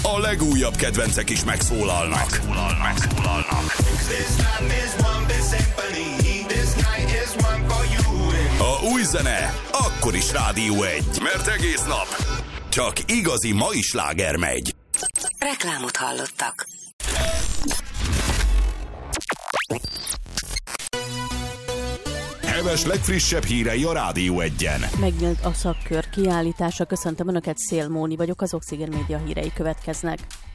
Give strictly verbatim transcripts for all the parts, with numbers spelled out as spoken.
a legújabb kedvencek is megszólalnak. Megszólalnak. Megszólalnak. A új zene akkor is Rádió egy, mert egész nap csak igazi mai sláger megy. Reklámot hallottak. Heves legfrissebb hírei a Rádió egyen. Megnyílt a szakkör kiállítása. Köszöntöm Önöket, Szél Móni vagyok, az Oxygen Média hírei következnek.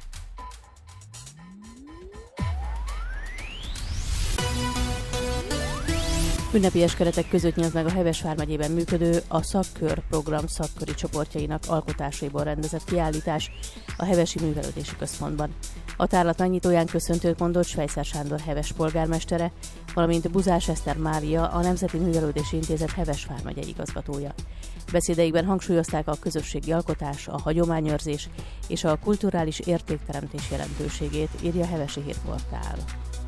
Ünnepélyes keretek között nyílt meg a Heves vármegyében működő a Szakkör program szakköri csoportjainak alkotásaiból rendezett kiállítás a Hevesi Művelődési Központban. A tárlat megnyitóján köszöntőt mondott Svejszer Sándor Heves polgármestere, valamint Buzás Eszter Mária, a Nemzeti Művelődési Intézet Heves vármegyei igazgatója. Beszédeikben hangsúlyozták a közösségi alkotás, a hagyományőrzés és a kulturális értékteremtés jelentőségét, írja a Hevesi Hírportál.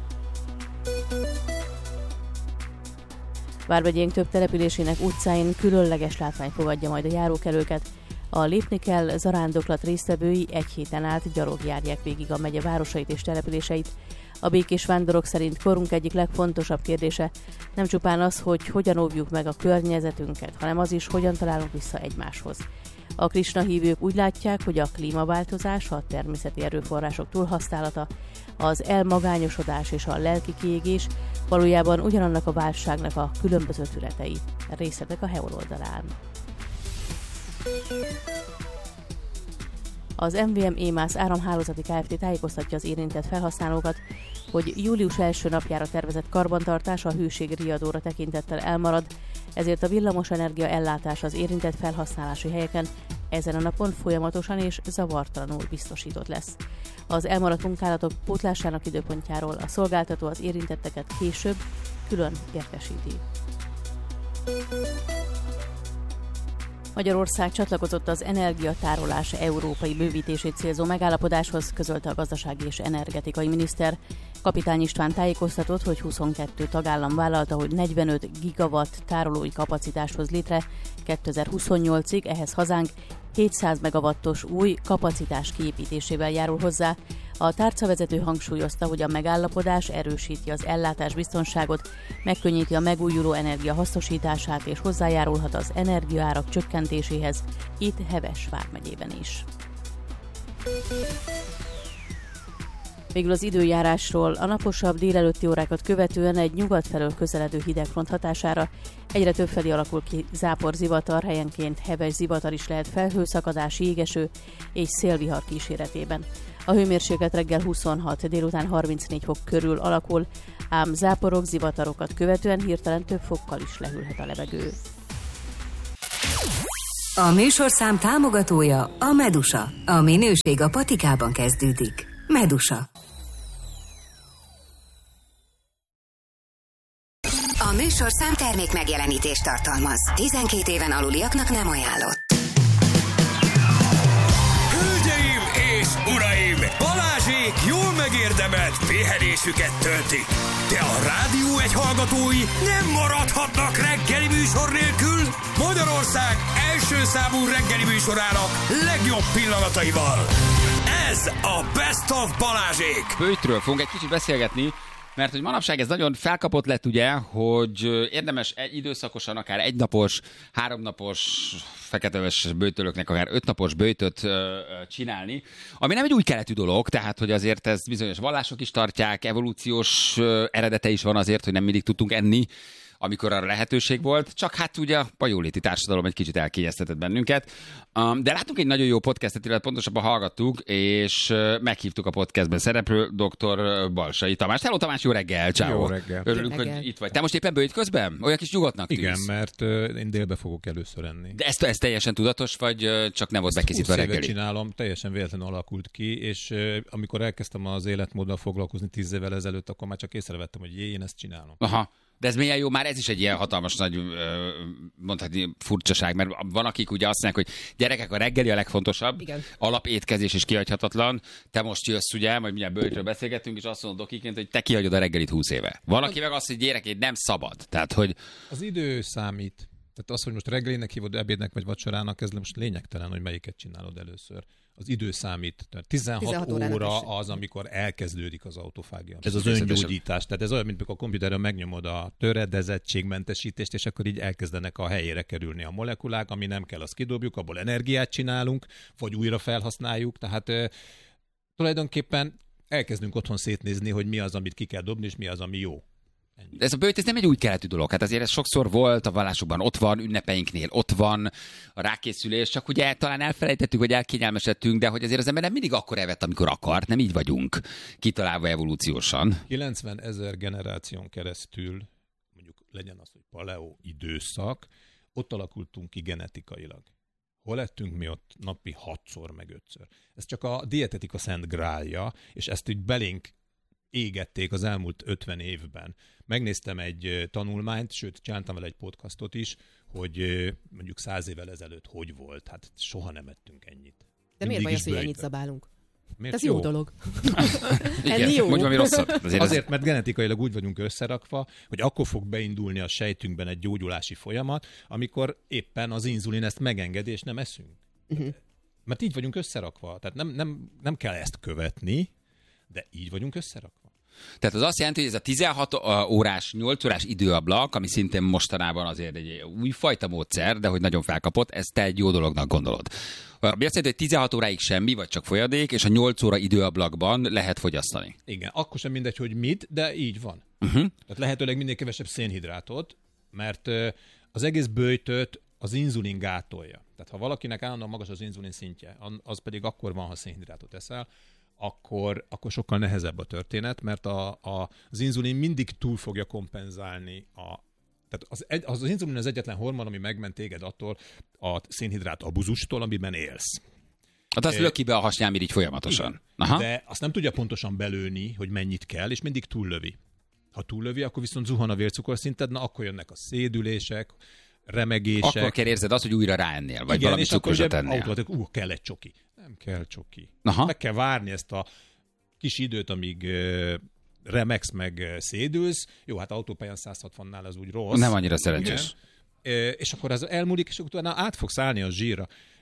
Vármegyénk több településének utcáin különleges látvány fogadja majd a járókelőket. A Lépni kell zarándoklat résztvevői egy héten át gyalog járják végig a megye városait és településeit. A békés vándorok szerint korunk egyik legfontosabb kérdése nem csupán az, hogy hogyan óvjuk meg a környezetünket, hanem az is, hogyan találunk vissza egymáshoz. A Krisna hívők úgy látják, hogy a klímaváltozás, a természeti erőforrások túlhasználata, az elmagányosodás és a lelki kiégés valójában ugyanannak a válságnak a különböző tünetei. Részletek a Heol oldalán. Az em vé em émász áramhálózati Kft. Tájékoztatja az érintett felhasználókat, hogy július első napjára tervezett karbantartás a hőségriadóra tekintettel elmarad, ezért a villamosenergia ellátás az érintett felhasználási helyeken ezen a napon folyamatosan és zavartalanul biztosított lesz. Az elmaradt munkálatok pótlásának időpontjáról a szolgáltató az érintetteket később külön értesíti. Magyarország csatlakozott az energiatárolás európai bővítését célzó megállapodáshoz, közölte a gazdasági és energetikai miniszter. Kapitány István tájékoztatott, hogy huszonkettő tagállam vállalta, hogy negyvenöt gigawatt tárolói kapacitást hoz létre kétezer-huszonnyolcig, ehhez hazánk hétszáz megawattos új kapacitás kiépítésével járul hozzá. A tárcavezető hangsúlyozta, hogy a megállapodás erősíti az ellátásbiztonságot, megkönnyíti a megújuló energia hasznosítását és hozzájárulhat az energiaárak csökkentéséhez, itt Heves vármegyében is. Végül az időjárásról. A naposabb délelőtti órákat követően egy nyugat felől közeledő hidegfront hatására egyre többfelé alakul ki zápor, zivatar, helyenként heves zivatar is lehet, felhőszakadás, jégeső és szélvihar kíséretében. A hőmérséklet reggel huszonhat, délután harmincnégy fok körül alakul, ám záporok, zivatarokat követően hirtelen több fokkal is lehűlhet a levegő. A műsorszám támogatója a Medusa. A minőség a patikában kezdődik. Medusa. A műsorszám termék megjelenítést tartalmaz. tizenkét éven aluliaknak nem ajánlott. Hölgyeim és uraim! Balázsék jól megérdemelt pihenésüket töltik. De a Rádió egy hallgatói nem maradhatnak reggeli műsor nélkül. Magyarország első számú reggeli műsorának legjobb pillanataival. Ez a Best of Balázsék. Böjtről fogunk egy kicsit beszélgetni, mert hogy manapság ez nagyon felkapott lett, ugye, hogy érdemes egy időszakosan, akár egynapos, háromnapos feketeves böjtölöknek akár ötnapos böjtöt csinálni, ami nem egy új keletű dolog, tehát hogy azért ez bizonyos vallások is tartják, evolúciós eredete is van azért, hogy nem mindig tudtunk enni, amikor arra lehetőség volt, csak hát ugye a jóléti társadalom egy kicsit elkényeztetett bennünket. De láttunk egy nagyon jó podcastet, illetve pontosabban hallgattuk, és meghívtuk a podcastben szereplő doktor Balsai Tamás. Hello Tamás, jó reggel, ciao. Jó reggel. Örülünk, reggel. hogy itt vagy. Te most éppen bőjt közben? Olyan kis nyugodtnak tűnsz. Igen, mert uh, én délbe fogok először enni. De ez, ez teljesen tudatos, vagy uh, csak nem volt bekészítve a reggeli? Csinálom, teljesen véletlenül alakult ki, és uh, amikor elkezdtem az életmóddal foglalkozni tíz évvel ezelőtt, akkor már csak észrevettem, hogy jé, én ezt csinálom. Aha. De ez milyen jó, már ez is egy ilyen hatalmas nagy, mondhatni, furcsaság, mert van, akik ugye azt mondják, hogy gyerekek, a reggeli a legfontosabb, igen. Alapétkezés is kihagyhatatlan. Te most jössz, ugye, majd mindjárt bőjtről beszélgettünk, és azt mondod dokiként, hogy te kihagyod a reggelit húsz éve. Valaki meg azt, hogy gyerekét nem szabad. Tehát, hogy... Az idő számít. Tehát az, hogy most reggelinek hívod, ebédnek vagy vacsorának, ez most lényegtelen, hogy melyiket csinálod először. Az idő számít. Tehát tizenhat óra az, amikor elkezdődik az autofágia. Ez az öngyógyítás. Tehát ez olyan, mint amikor a kompjúteren megnyomod a töredezettségmentesítést, és akkor így elkezdenek a helyére kerülni a molekulák, ami nem kell, azt kidobjuk, abból energiát csinálunk, vagy újra felhasználjuk. Tehát e, tulajdonképpen elkezdünk otthon szétnézni, hogy mi az, amit ki kell dobni, és mi az, ami jó. Ennyi. Ez a böjt, ez nem egy új keletű dolog. Hát azért ez sokszor volt, a vallásokban ott van, ünnepeinknél ott van, a rákészülés, csak ugye talán elfelejtettük, vagy elkényelmesedtünk, de hogy azért az ember nem mindig akkor evett, amikor akart, nem így vagyunk kitalálva evolúciósan. kilencvenezer generáción keresztül, mondjuk legyen az, hogy paleo időszak, ott alakultunk ki genetikailag. Hol lettünk mi ott napi hatszor, meg ötször. Ez csak a dietetika szent grálja, és ezt így belénk égették az elmúlt ötven évben. Megnéztem egy tanulmányt, sőt, csináltam vele egy podcastot is, hogy mondjuk száz évvel ezelőtt hogy volt. Hát soha nem ettünk ennyit. De miért baj az, hogy ennyit zabálunk? Miért ez jó, jó dolog. Igen, jó. Mondj valami rosszat. Azért, Azért, mert genetikailag úgy vagyunk összerakva, hogy akkor fog beindulni a sejtünkben egy gyógyulási folyamat, amikor éppen az inzulin ezt megengedi, és nem eszünk. Uh-huh. Mert így vagyunk összerakva. Tehát nem, nem, nem kell ezt követni, de így vagyunk összerakva. Tehát az azt jelenti, hogy ez a tizenhat órás, nyolc órás időablak, ami szintén mostanában azért egy újfajta módszer, de hogy nagyon felkapott, ezt te egy jó dolognak gondolod. Ami azt jelenti, hogy tizenhat óráig semmi, vagy csak folyadék, és a nyolc óra időablakban lehet fogyasztani. Igen, akkor sem mindegy, hogy mit, de így van. Uh-huh. Tehát lehetőleg minél kevesebb szénhidrátot, mert az egész böjtöt az inzulin gátolja. Tehát ha valakinek állandóan magas az inzulin szintje, az pedig akkor van, ha szénhidrátot eszel, Akkor, akkor sokkal nehezebb a történet, mert a, a, az inzulin mindig túl fogja kompenzálni a... Tehát az, az, az inzulin az egyetlen hormon, ami megment téged attól a szénhidrát abuzustól, amiben élsz. Hát azt löki be a hasnyálmirigy folyamatosan. Aha. De azt nem tudja pontosan belőni, hogy mennyit kell, és mindig túllövi. Ha túllövi, akkor viszont zuhan a vércukorszinted, na akkor jönnek a szédülések, remegések. Akkor kell érzed azt, hogy újra ráennél, vagy igen, valami cukrosat ennél. Ú, kell egy csoki. Nem kell csoki. Aha. Meg kell várni ezt a kis időt, amíg uh, remegsz, meg uh, szédülsz. Jó, hát autópályán száz hatvannál az úgy rossz. Nem annyira szerencsés. Uh, és akkor ez elmúlik, és utána át fogsz állni a zsírra.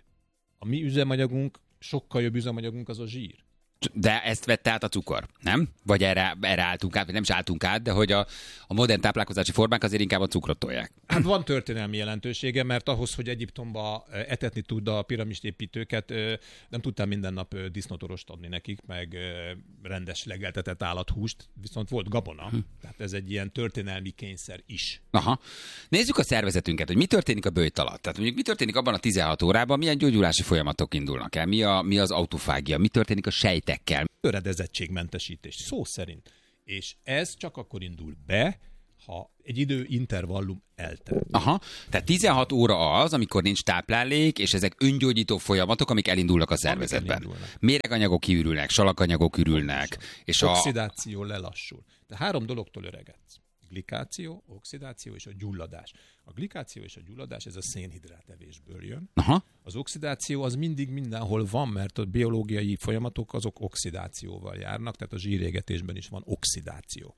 A mi üzemanyagunk, sokkal jobb üzemanyagunk az a zsír. De ezt vette át a cukor, nem? Vagy erre, erre álltunk át, vagy nem is álltunk át, de hogy a, a modern táplálkozási formák azért inkább a cukrot tolják. Hát van történelmi jelentősége, mert ahhoz, hogy Egyiptomba etetni tud a piramistépítőket, nem tudtál minden nap disznótorost adni nekik, meg rendes legeltetett állathúst, viszont volt gabona. Hm. Tehát ez egy ilyen történelmi kényszer is. Aha. Nézzük a szervezetünket, hogy mi történik a böjt alatt. Tehát mondjuk mi történik abban a tizenhat órában, milyen gyógyulási folyamatok indulnak el, mi, a, mi az autofágia, mi történik a sejtekkel. Töredezettségmentesítés, szó szerint. És ez csak akkor indul be, ha egy idő intervallum eltelt. Aha, tehát tizenhat óra az, amikor nincs táplálék, és ezek öngyógyító folyamatok, amik elindulnak a szervezetben. Méreganyagok kiürülnek, salakanyagok ürülnek. És oxidáció a... lelassul. De három dologtól öregedsz. Glikáció, oxidáció és a gyulladás. A glikáció és a gyulladás, ez a szénhidrátevésből jön. Aha. Az oxidáció az mindig mindenhol van, mert a biológiai folyamatok azok oxidációval járnak, tehát a zsírégetésben is van oxidáció.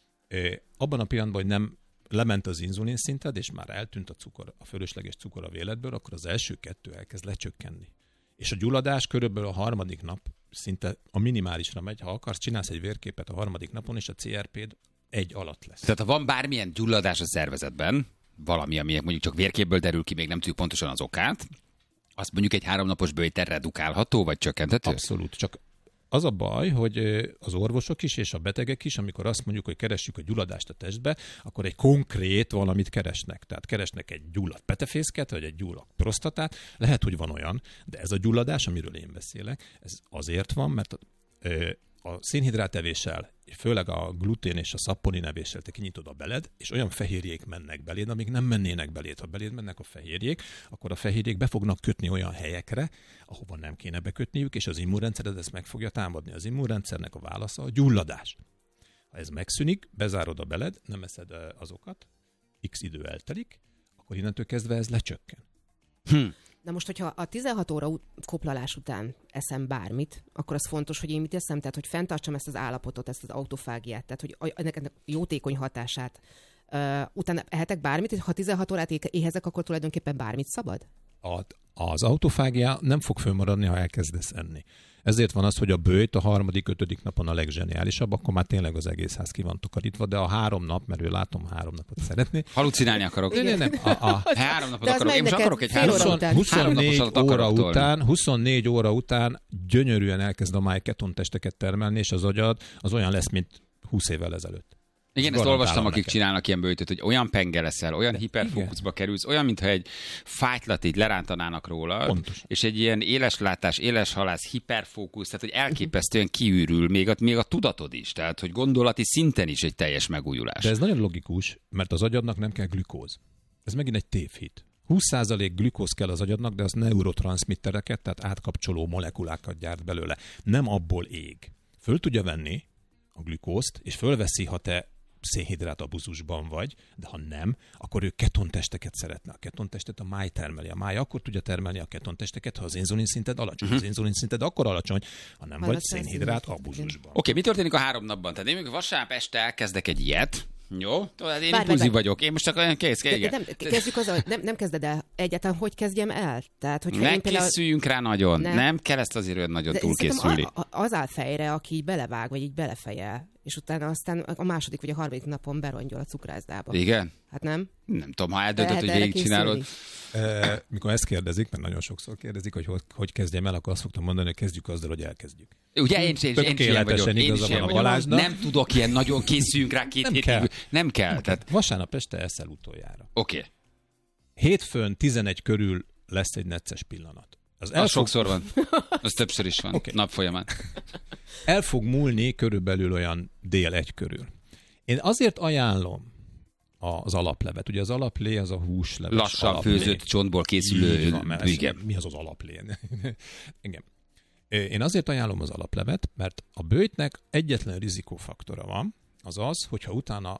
Abban a pillanatban, hogy nem lement az inzulin szinted, és már eltűnt a cukor, a fölösleges cukor a véledből, akkor az első kettő elkezd lecsökkenni. És a gyulladás körülbelül a harmadik nap szinte a minimálisra megy. Ha akarsz, csinálsz egy vérképet a harmadik napon, és a cé er péd egy alatt lesz. Tehát ha van bármilyen gyulladás a szervezetben, valami, ami mondjuk csak vérképből derül ki, még nem tudjuk pontosan az okát, azt mondjuk egy háromnapos böjtel redukálható, vagy csökkenthető? Abszolút. Csak az a baj, hogy az orvosok is és a betegek is, amikor azt mondjuk, hogy keressük a gyulladást a testbe, akkor egy konkrét valamit keresnek. Tehát keresnek egy gyulladt petefészket, vagy egy gyulladt prostatát. Lehet, hogy van olyan, de ez a gyulladás, amiről én beszélek, ez azért van, mert a szénhidrátevéssel, főleg a glutén és a szapponin evéssel te kinyitod a beled, és olyan fehérjék mennek beléd, amik nem mennének beléd. Ha beléd mennek a fehérjék, akkor a fehérjék be fognak kötni olyan helyekre, ahova nem kéne bekötniük, és az immunrendszered ezt meg fogja támadni. Az immunrendszernek a válasza a gyulladás. Ha ez megszűnik, bezárod a beled, nem eszed azokat, x idő eltelik, akkor innentől kezdve ez lecsökken. Hm. Na most, hogyha a tizenhat óra koplalás után eszem bármit, akkor az fontos, hogy én mit eszem, tehát hogy fenntartsam ezt az állapotot, ezt az autofágiát, tehát hogy ennek, ennek jótékony hatását Uh, utána ehetek bármit, és ha tizenhat órát éhezek, akkor tulajdonképpen bármit szabad? A, az autofágia nem fog fölmaradni, ha elkezdesz enni. Ezért van az, hogy a böjt a harmadik, ötödik napon a legzseniálisabb, akkor már tényleg az egész ház ki van takarítva, de a három nap, mert ő látom három napot szeretné. Halucinálni akarok. Nem, nem, a, a három napot akarok. Én most akarok egy három óra után. huszonnégy óra után, huszonnégy óra után gyönyörűen elkezd a máj ketontesteket termelni, és az agyad az olyan lesz, mint húsz évvel ezelőtt. Igen, ezt olvastam, akik neked csinálnak ilyen böjtöt, hogy olyan penge leszel, olyan hiperfókuszba igen. kerülsz, olyan, mintha egy fájtlat így lerántanának róla, pontos. És egy ilyen éles látás, éles halász, hiperfókusz, tehát hogy elképesztően kiürül még a, még a tudatod is, tehát hogy gondolati szinten is egy teljes megújulás. De ez nagyon logikus, mert az agyadnak nem kell glükóz. Ez megint egy tévhit. húsz százalék glükóz kell az agyadnak, de az neurotranszmittereket, tehát átkapcsoló molekulákat gyárt belőle. Nem abból ég. Föl tudja venni a glükózt, és fölveszi, ha te szénhidrát abuzusban vagy, de ha nem, akkor ő ketontesteket szeretne. A ketontestet a máj termeli. A máj akkor tudja termelni a ketontesteket, ha az inzulin szinted alacsony. Uh-huh. Az inzulin szinted akkor alacsony, ha nem vagy szénhidrát abuzusban. Oké, okay, mi történik a három napban? Tehát én még vasárnap este elkezdek egy ilyet. Jó, tehát én impulzív vagyok. Én most csak olyan kész. De, nem, kezdjük azzal, hogy nem, nem kezded el. Egyáltalán hogy kezdjem el? Tehát, hogy ne például... készüljünk rá nagyon. Nem, nem kell ezt azért olyan nagyon túlkészülni. Az áll fejre, aki így belevág, vagy így belefejel, és utána aztán a második vagy a harmadik napon berongyol a cukrászdába. Igen? Hát nem? Nem tudom, ha eldöntöd, hogy végigcsinálod. E, mikor ezt kérdezik, mert nagyon sokszor kérdezik, hogy hogy kezdjem el, akkor azt szoktam mondani, hogy kezdjük azzal, hogy elkezdjük. Ugye én, én, én, én ilyen vagyok. Én is ilyen vagyok. Nem tudok ilyen nagyon készüljünk rá két nem hétig. Kell. Nem kell. Tehát... Vasárnap este eszel utoljára. Oké. Okay. Hétfőn tizenegy körül lesz egy necces pillanat. Az el fog... sokszor van. Az többször is van. Okay. Nap folyamán. El fog múlni körülbelül olyan dél egy körül. Én azért ajánlom az alaplevet. Ugye az alaplé az a húsleves. Lassan alaplé. főzött csontból készülő. Van, igen. Mi az az alaplé? Igen. Én azért ajánlom az alaplevet, mert a böjtnek egyetlen rizikófaktora van, az az, hogyha utána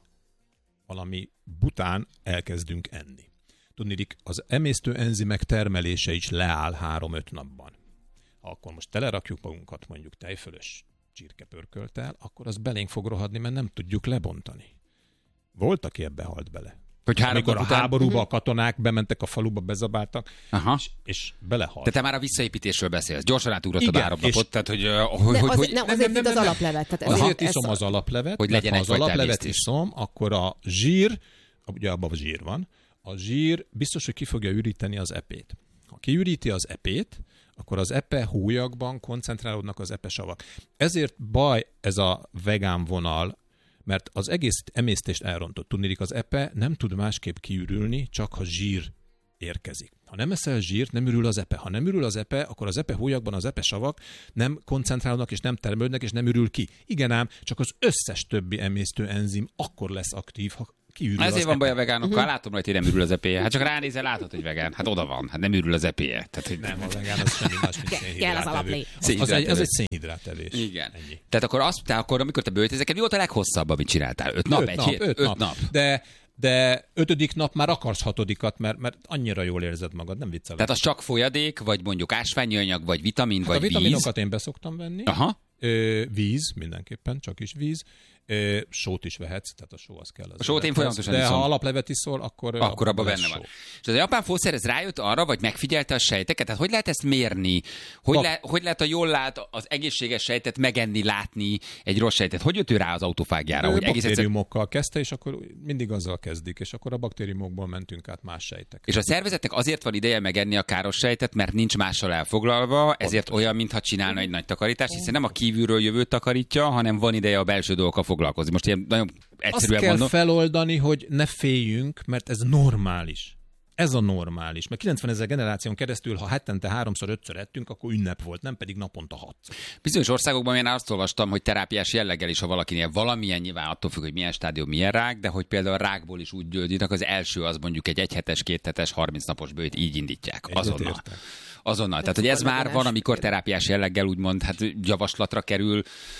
valami bután elkezdünk enni. Tudniillik, az emésztő enzimek termelése is leáll három-öt napban. Ha akkor most telerakjuk magunkat mondjuk tejfölös csirkepörkölttel, akkor az belénk fog rohadni, mert nem tudjuk lebontani. Volt, aki ebbe halt bele. Hogy amikor a után... háborúba a katonák bementek a faluba, bezabáltak, és, és belehalt. De te már a visszaépítésről beszélsz. Gyorsan átugrottad a három napot, tehát hogy... hogy, hogy, az, hogy nem, azért nem, nem, nem, az alaplevet. Tehát azért ez iszom az alaplevet, hogy legyen ha az alaplevet is. iszom, akkor a zsír, ugye abban a zsír van, a zsír biztos, hogy ki fogja üríteni az epét. Ha kiüríti az epét, akkor az epe hólyagban koncentrálódnak az epesavak. Ezért baj ez a vegán vonal, mert az egész emésztést elrontott. Tudniillik, az epe nem tud másképp kiürülni, csak ha zsír érkezik. Ha nem eszel zsírt, nem ürül az epe. Ha nem ürül az epe, akkor az epe hólyagban az epesavak nem koncentrálnak és nem termelődnek és nem ürül ki. Igen ám, csak az összes többi emésztő enzim akkor lesz aktív, ha kiürül az ezért van epe. baj a vegánokkal, uh-huh. látom rajta, hogy nem ürül az epéje. Hát csak ránézel, látod, hogy vegán. Hát oda van, hát nem ürül az epéje. Tehát, hogy... Nem, a vegán az semmi más, mint szénhidrátevés. Az, az, egy, az egy szénhidrátevés. Igen. Ennyi. Tehát akkor, azt, tehát akkor, amikor te böjtözeket, mi volt a leghosszabb, amit csináltál? Öt nap? Öt egy nap, hét? öt, öt nap. nap. De, de ötödik nap már akarsz hatodikat, mert, mert annyira jól érzed magad, nem viccelek. Tehát az csak folyadék, vagy mondjuk ásványi anyag, vagy vitamin, hát vagy a víz? A vitaminokat én beszoktam venni. Aha. Ö, víz, mindenképpen, csak is víz. Ö, sót is vehetsz, tehát a só az kell. Az a sót én folyamatosan De iszom. ha alaplevet iszol, akkor, akkor abban benne van. És az a japán fószer, ez rájött arra, vagy megfigyelte a sejteket? Tehát hogy lehet ezt mérni? Hogy, le, hogy lehet a jól lát az egészséges sejtet megenni, látni egy rossz sejtet? Hogy jött ő rá az autofágiára? Hogy baktériumokkal egyszer... kezdte, és akkor mindig azzal kezdik, és akkor a baktériumokból mentünk át más sejtek. És a szervezetnek azért van ideje megenni a káros sejtet, mert nincs mással elfoglalva, ezért Pontos. Olyan, mintha csinálna egy nagy takarítást, hiszen nem a kívülről jövőt takarítja, hanem van ideje a belső dolgokkal foglalkozni. Most ilyen nagyon egyszerűen azt kell mondom. feloldani, hogy ne féljünk, mert ez normális. Ez a normális. Mert kilencvenezer generáción keresztül, ha hetente háromszor, ötször ettünk, akkor ünnep volt, nem pedig naponta hat. Bizonyos országokban én azt olvastam, hogy terápiás jelleggel is, ha valakinél valamilyen, nyilván attól függ, hogy milyen stádium, milyen rák, de hogy például a rákból is úgy gyógyítanak, az első az mondjuk egy egyhetes, kéthetes, harminc napos bőjt így indítják. Azonnal. Azonnal. Tehát, hogy ez már van, amikor terápiás jelleggel úgymond hát javaslatra kerül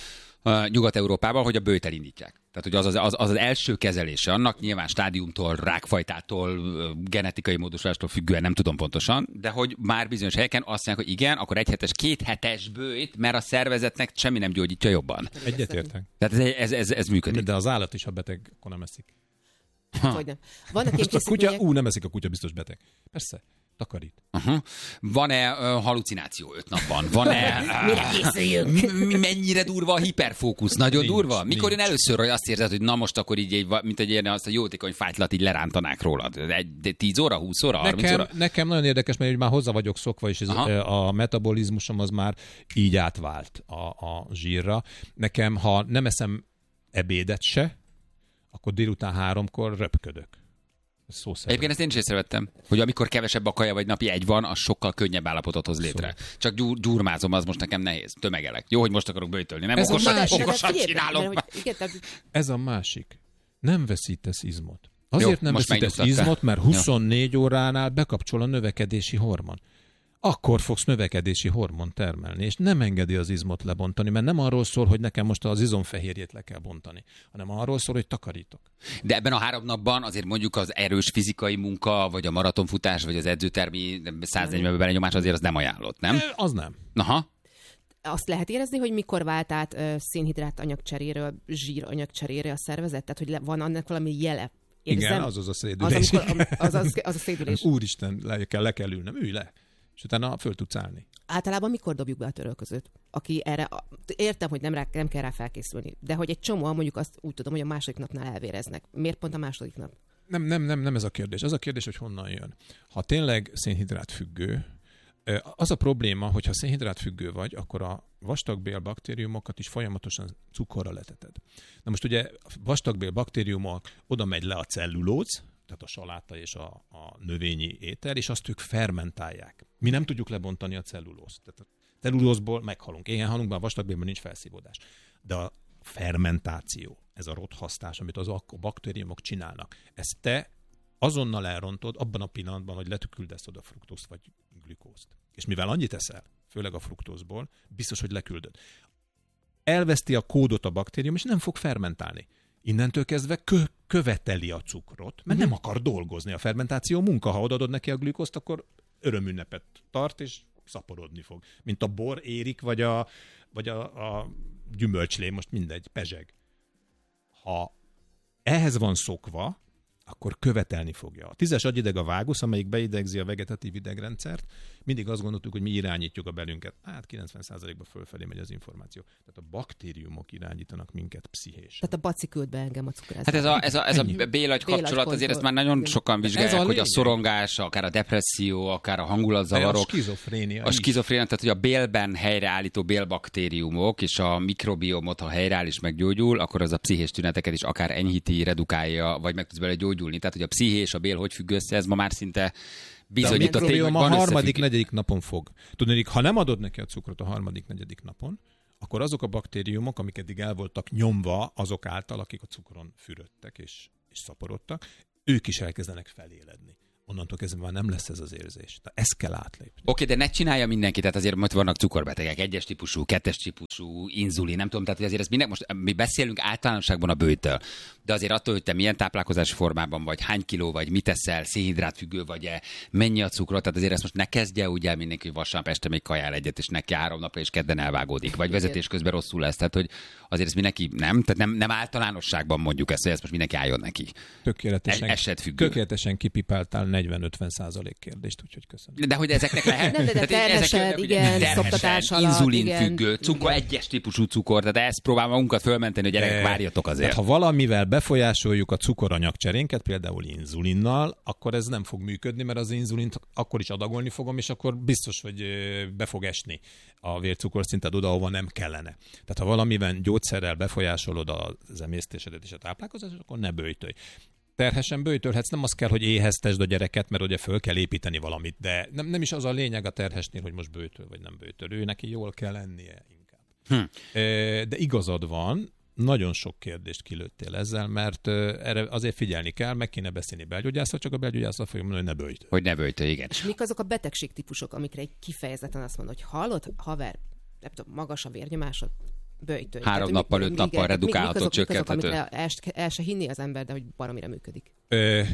Uh, Nyugat-Európában, hogy a bőjt elindítják. Tehát, hogy az az, az az első kezelése annak, nyilván stádiumtól, rákfajtától, genetikai módosulástól függően, nem tudom pontosan, de hogy már bizonyos helyeken azt mondják, hogy igen, akkor egy hetes, két hetes bőjt, mert a szervezetnek semmi nem gyógyítja jobban. Egyetértek. Tehát ez, ez, ez, ez működik. De az állat is, ha beteg, akkor nem eszik. Hogy nem. Vannak ilyen Most a kutya, készítmények... ú, nem eszik a kutya, biztos beteg. Persze, takarít. Uh-huh. Van-e uh, halucináció öt napban? Van-e... Mire készüljünk? M- mennyire durva a hiperfókusz? Nagyon Nincs, durva? Mikor nincs. jön először, hogy azt érzed, hogy na most akkor így, egy, mint egy ilyen azt a jótékony fájtlat így lerántanák rólad? Egy, tíz óra, húsz óra, harminc Nekem, óra? nekem nagyon érdekes, mert már hozzá vagyok szokva, és ez, Aha. a metabolizmusom az már így átvált a, a zsírra. Nekem, ha nem eszem ebédet se, akkor délután háromkor röpködök. Ez szó szerint. Egyébként ezt én is észrevettem, hogy amikor kevesebb a kaja, vagy napi egy van, az sokkal könnyebb állapotot hoz létre. Csak gyúr, gyurmázom, az most nekem nehéz. Tömegelek. Jó, hogy most akarok böjtölni. Nem Ez a okosan, másik. okosan figyelj, csinálom. mert hogy- igen, tehát Ez a másik. Nem veszítesz izmot. Azért Jó, nem most veszítesz megnyugtattál. izmot, mert huszonnégy óránál bekapcsol a növekedési hormon. Akkor fogsz növekedési hormon termelni, és nem engedi az izmot lebontani, mert nem arról szól, hogy nekem most az izomfehérjét le kell bontani, hanem arról szól, hogy takarítok. De ebben a három napban azért mondjuk az erős fizikai munka, vagy a maratonfutás, vagy az edzőtermi száznegyven belenyomás azért az nem ajánlott, nem? Ö, Az nem. Aha. azt lehet érezni, hogy mikor vált át uh, szénhidrát anyagcseréről zsír anyagcserére a szervezet? Tehát, hogy le, van annak valami jele? Érzem? Igen, az az a az, szédülés. amikor, az, az, az a szédülés. Úristen, le kell, le kell ülnem, ülj le. És utána föl tudsz állni. Általában mikor dobjuk be a törölközőt? Aki erre, értem, hogy nem, rá, nem kell rá felkészülni, de hogy egy csomó, mondjuk azt úgy tudom, hogy a második napnál elvéreznek. Miért pont a második nap? Nem, nem, nem, nem ez a kérdés. Az a kérdés, hogy honnan jön. Ha tényleg szénhidrát függő, az a probléma, hogy ha szénhidrát függő vagy, akkor a vastagbél baktériumokat is folyamatosan cukorra leteted. Na most ugye a vastagbél baktériumok, oda megy le a cellulóz, tehát a saláta és a, a növényi étel, és azt ők fermentálják. Mi nem tudjuk lebontani a cellulózt. Tehát a cellulózból meghalunk. Éhen halunk, a vastagbélben nincs felszívódás. De a fermentáció, ez a rothasztás, amit az a baktériumok csinálnak, ezt te azonnal elrontod abban a pillanatban, hogy leküldesz oda fruktózt vagy glükózt. És mivel annyit eszel, főleg a fruktózból, biztos, hogy leküldöd. Elveszti a kódot a baktérium, és nem fog fermentálni. Innentől kezdve kö- követeli a cukrot, mert nem akar dolgozni. A fermentáció munka, ha odaadod neki a glükózt, akkor örömünnepet tart, és szaporodni fog. Mint a bor érik, vagy a, vagy a, a gyümölcslé, most mindegy, pezseg. Ha ehhez van szokva, akkor követelni fogja. A tízes agyideg a vágusz, amelyik beidegzi a vegetatív idegrendszert. Mindig azt gondoltuk, hogy mi irányítjuk a belünket. Hát kilencven százalékban fölfelé megy az információ. Tehát a baktériumok irányítanak minket pszichésen. Tehát a baci küld be engem a cukrászba. Hát ez a, ez a, ez a Ennyi. bélagy kapcsolat, Bélagy azért ezt kontroll. már nagyon Igen. sokan vizsgálják, Ez a hogy a lényeg. szorongás, akár a depresszió, akár a A hangulatzavarok, skizofrénia a is. skizofrénia, tehát hogy a bélben helyreállító bélbaktériumok és a mikrobiomot, ha helyreáll és meggyógyul, akkor az a pszichés tüneteket is akár enyhíti, redukálja, vagy meg tudsz bele gyógyulni. Tehát, hogy a psziché és a bél hogy függ össze, ez ma már szinte bizonyított tény, hogy mikrobiom a van harmadik, összefüggés. negyedik napon fog. Tudod, ha nem adod neki a cukrot a harmadik, negyedik napon, akkor azok a baktériumok, amik eddig el voltak nyomva azok által, akik a cukron fürödtek és, és szaporodtak, ők is elkezdenek feléledni. Onnantól kezdve már nem lesz ez az érzés. De ezt kell átlépni. Oké, de ne csinálja mindenki, tehát azért majd vannak cukorbetegek, egyes típusú, kettes típusú, inzulin, nem tudom, tehát hogy azért ez minden, most mi beszélünk általánosságban a bőjtől, de azért attól, hogy te milyen táplálkozási formában vagy, hány kiló vagy, mit eszel, szénhidrátfüggő vagy-e, mennyi a cukrot, tehát azért ezt most ne kezdje úgy el mindenki, hogy vasárnap este még kajál egyet, és neki három napra és kedden elvágódik, vagy vezetés közben rosszul lesz, tehát hogy azért ez mindenki nem, tehát nem, nem általánosságban mondjuk ezt, hogy ezt most mindenki álljon neki. Tökéletesen, Esetfüggő. tökéletesen kipipáltál negyven-ötven százalék kérdést, úgyhogy köszönöm. De hogy ezeknek lehet? Nem, de- de Tehát terhesed, ezek jönnek, ugye, igen, terhesed, szoptatás alatt, inzulinfüggő, igen. cukor, Igen. egyes típusú cukor, tehát ezt próbálom magunkat fölmenteni, hogy gyerekek, Eh, várjatok azért. Tehát, ha valamivel befolyásoljuk a cukoranyagcserénket, például inzulinnal, akkor ez nem fog működni, mert az inzulint akkor is adagolni fogom, és akkor biztos, hogy ö, be fog esni a vércukorszinted oda, ahova nem kellene. Tehát ha valamivel gyógyszerrel befolyásolod az emésztésedet és a táplálkozást, akkor ne böjtölj. Terhesen böjtölhetsz, nem az kell, hogy éheztesd a gyereket, mert ugye föl kell építeni valamit, de nem, nem is az a lényeg a terhesnél, hogy most böjtöl vagy nem böjtöl. Ő neki jól kell lennie inkább. Hm. De igazad van, nagyon sok kérdést kilőttél ezzel, mert erre azért figyelni kell, meg kéne beszélni belgyógyászat, csak a belgyógyászat fogja mondani, hogy ne böjtölj. Hogy ne böjtő, igen. És mik azok a betegségtípusok, amikre egy kifejezetten azt mondod, hogy hallod, haver, nem tudom, magas a vérnyomásod, böjtölj. Három Tehát nappal, mi- öt mi- nappal igen, redukálható, mik azok, mik azok, csökkenthető. amikre el, el se hinni az ember, de hogy baromira működik. Ö,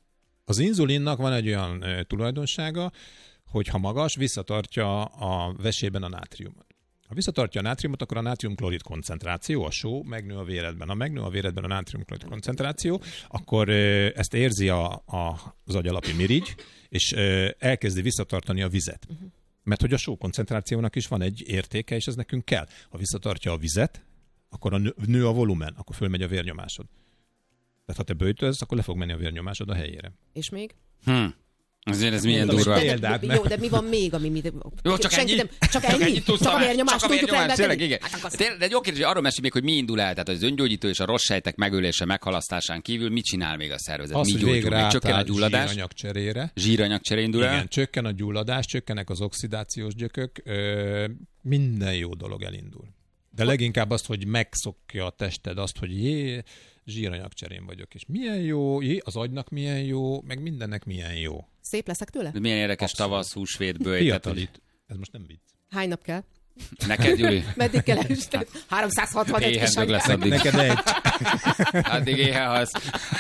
az inzulinnak van egy olyan ö, tulajdonsága, hogy ha magas, visszatartja a vesében a nátriumot. Ha visszatartja a nátriumot, akkor a nátriumklorid koncentráció, a só megnő a véredben. Ha megnő a véredben a nátriumklorid koncentráció, akkor ezt érzi a, a, az agyalapi mirigy, és elkezdi visszatartani a vizet. Mert hogy a só koncentrációnak is van egy értéke, és ez nekünk kell. Ha visszatartja a vizet, akkor a nő, nő a volumen, akkor fölmegy a vérnyomásod. Tehát ha te böjtölsz, akkor le fog menni a vérnyomásod a helyére. És még? Hm. Azért ez milyen Mondom, durva. Példát, de, jó, de mi van még, ami... Mi, Jó, csak ennyi? Nem, csak ennyi? ennyit tudsz Csak a vérnyomás, csak a vérnyomás, tényleg, igen. Hát De, de jó kérdés, hogy arról mesélj még, hogy mi indul el, tehát az öngyógyító és a rossz sejtek megölése, meghalasztásán kívül mit csinál még a szervezet? Az, mi hogy gyógyul? végre Csökken a átáll gyulladás? zsíranyagcserére. Zsíranyagcsere indul el? Igen, csökken a gyulladás, csökkenek az oxidációs gyökök, ö, minden jó dolog elindul. De leginkább azt, hogy megszokja a tested azt, hogy jé, zsíranyagcserén vagyok, és milyen jó, jé, az agynak milyen jó, meg mindennek milyen jó. Szép leszek tőle? De milyen érdekes Abszolút. tavasz, húsvét, bőj. Fiatalít. Ez most nem vicc. Hány nap kell? Neked, Gyuri? Meddig kell el? háromszázhatvanöt Éhendők lesz addig. Neked egy. Addig éhen halsz.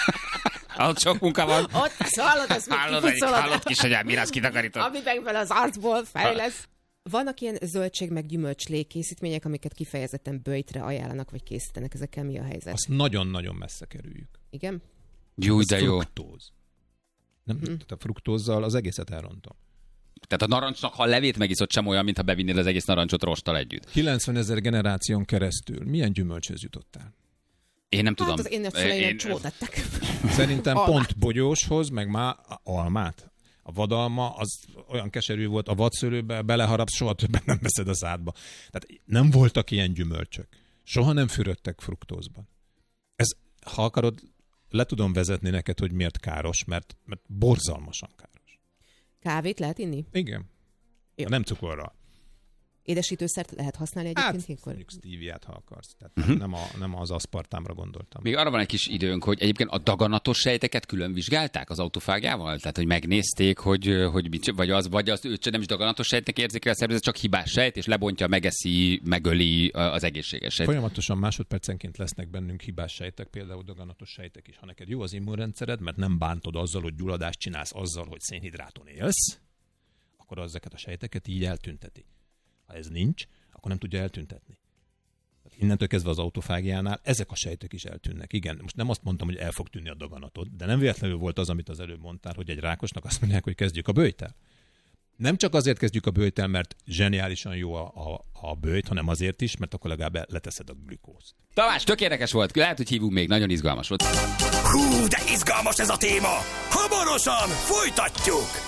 Ott sok munka van. Ott, hallod, ezt még Hallod, egy, kipucolod. hallod kisanyám, mi lesz kitakarított? Ami meg az arcból fej lesz. Vannak ilyen zöldség meg gyümölcslé készítmények, amiket kifejezetten böjtre ajánlanak, vagy készítenek. Ezekkel mi a helyzet? Azt nagyon-nagyon messze kerüljük. Igen? Jó, Ez de jó. fruktóz. Nem, hm. Tehát a fruktózzal az egészet elrontom. Tehát a narancsnak, ha a levét megiszod, sem olyan, mintha bevinnéd az egész narancsot rosttal együtt. kilencvenezer generáción keresztül milyen gyümölcshöz jutottál? Én nem tudom. Hát az én szüleim csódettek. Szerintem Almát. pont bogyóshoz, meg már almát. A vadalma az olyan keserű volt, a vadszőlőbe beleharapsz, soha többet nem veszed a szádba. Tehát nem voltak ilyen gyümölcsök. Soha nem fürödtek fruktózban. Ez, ha akarod, le tudom vezetni neked, hogy miért káros, mert, mert borzalmasan káros. Kávét lehet inni? Igen. Jó. Nem cukorral. Édesítőszert lehet használni egyébként Hát, ilyenkor? mondjuk sztíviát, ha akarsz. Tehát Uh-huh. nem, a, nem az aszpartámra gondoltam. Még arra van egy kis időnk, hogy egyébként a daganatos sejteket külön vizsgálták az autofágiával? Tehát, hogy megnézték, hogy, hogy mit, vagy az, vagy az, ő nem is daganatos sejtnek érzik el a szervezet, csak hibás sejt, és lebontja, megeszi, megöli az egészséges sejt. Folyamatosan másodpercenként lesznek bennünk hibás sejtek, például daganatos sejtek is. Ha neked jó az immunrendszered, mert nem bántod azzal, hogy gyulladást csinálsz azzal, hogy szénhidráton élsz, akkor ezeket a sejteket így eltünteti. Ha ez nincs, akkor nem tudja eltüntetni. Innentől kezdve az autofágiánál ezek a sejtek is eltűnnek. Igen, most nem azt mondtam, hogy el fog tűnni a daganatod, de nem véletlenül volt az, amit az előbb mondtál, hogy egy rákosnak azt mondják, hogy kezdjük a böjttel. Nem csak azért kezdjük a böjttel, mert zseniálisan jó a, a, a böjt, hanem azért is, mert akkor legalább leteszed a glükózt. Tamás, tök érdekes volt. Lehet, hogy hívunk még. Nagyon izgalmas volt. Hú, de izgalmas ez a téma! Hamarosan folytatjuk!